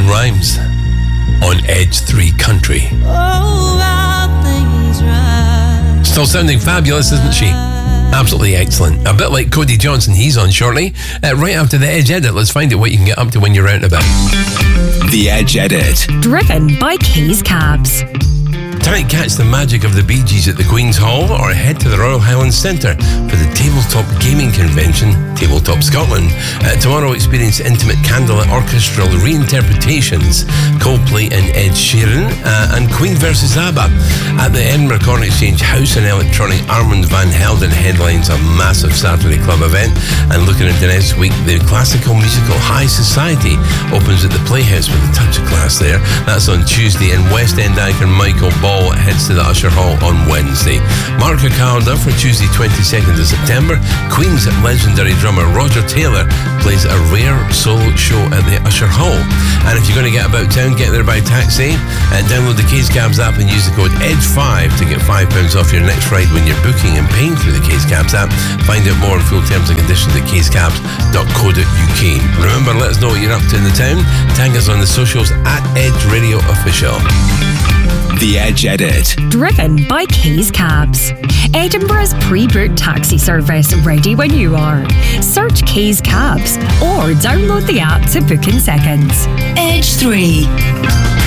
Busta Rhymes on Edge 3 Country. Still sounding fabulous, isn't she? Absolutely excellent. A bit like Cody Johnson, he's on shortly. Right after the Edge Edit, let's find out what you can get up to when you're out and about. The Edge Edit. Driven by Keys Cabs. Tonight, catch the magic of the Bee Gees at the Queen's Hall or head to the Royal Highlands Centre for the Tabletop Gaming Convention, Tabletop Scotland. Tomorrow, experience intimate candlelit orchestral reinterpretations, Coldplay and Ed Sheeran, and Queen vs ABBA. At the Edinburgh Corn Exchange, House and Electronic, Armand van Helden headlines a massive Saturday club event. And looking into next week, the classical musical High Society opens at the Playhouse with a touch of class there. That's on Tuesday, and West End icon Michael Ball heads to the Usher Hall on Wednesday. Mark your calendar for Tuesday 22nd of September. Queen's legendary drummer Roger Taylor plays a rare solo show at the Usher Hall. And if you're going to get about town, get there by taxi and download the Keys Cabs app and use the code EDGE5 to get £5 off your next ride when you're booking and paying through the Keys Cabs app. Find out more on full terms and conditions at keyscabs.co.uk. Remember, let us know what you're up to in the town. Tag us on the socials at Edge Radio Official. The Edge Edit. Driven by Keys Cabs. Edinburgh's pre-booked taxi service, ready when you are. Search Keys Cabs or download the app to book in seconds. Edge 3.